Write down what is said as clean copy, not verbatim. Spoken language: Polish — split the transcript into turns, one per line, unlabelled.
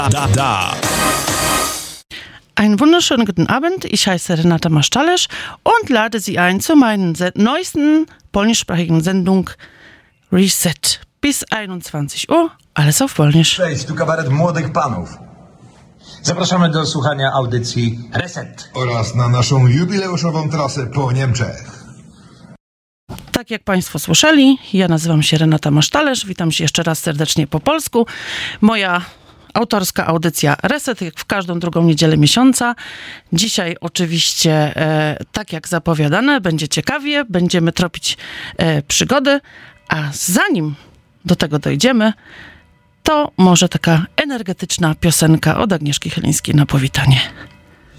Einen wunderschönen guten Abend, ich heiße Renata Mastalerz und lade Sie ein zu meiner neuesten polnischsprachigen Sendung Reset. Bis 21 Uhr, alles auf Polnisch.
Cześć, tu kabaret młodych panów.
Zapraszamy do słuchania audycji Reset.
Oraz na naszą jubileuszową trasę po Niemczech.
Tak jak Państwo słyszeli, ja nazywam się Renata Mastalerz, witam się jeszcze raz serdecznie po polsku. Moja autorska audycja Reset, jak w każdą drugą niedzielę miesiąca. Dzisiaj oczywiście, tak jak zapowiadane, będzie ciekawie, będziemy tropić przygody, a zanim do tego dojdziemy, to może taka energetyczna piosenka od Agnieszki Chylińskiej na powitanie.